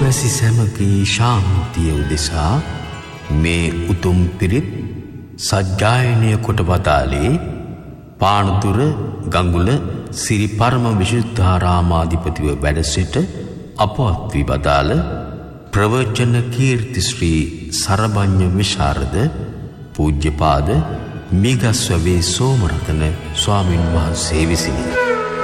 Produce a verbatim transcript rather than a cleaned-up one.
ලෝකවැසි සැමගේ ශාන්තිය උදෙසා මේ උතුම් පිරිත් සජ්ජායනය කොට වදාළේ පානදුර ගඟුල සිරි පරම විශුද්ධාරාමාධිපතිව වැඩ සිට අපවත් වී වදාළ ප්‍රවචන කීර්ති ශ්‍රී සරභඤ්ඤ විශාරද පූජ්‍යපාද මිගස්වැවේ සෝමරතන ස්වාමින් වහන්සේ විසිනි.